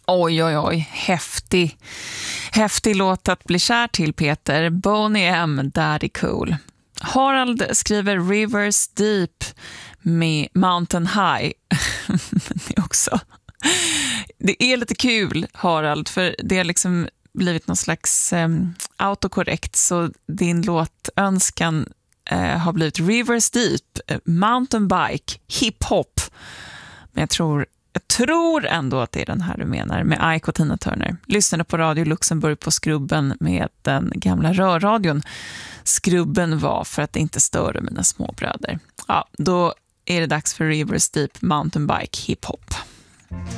Oj, oj, oj. Häftig låt att bli kär till, Peter. Boney M, Daddy Cool. Harald skriver Rivers Deep med Mountain High. Det är lite kul, Harald, för det har liksom blivit någon slags autokorrekt, så din låtönskan har blivit Rivers Deep, Mountain Bike, Hip-Hop. Men jag tror ändå att det är den här du menar, med Ike och Tina Turner. Lyssnade på Radio Luxemburg på Skrubben med den gamla rörradion. Skrubben var för att det inte störde mina småbröder. Ja, då är det dags för Rivers Deep, Mountain Bike, Hip-Hop.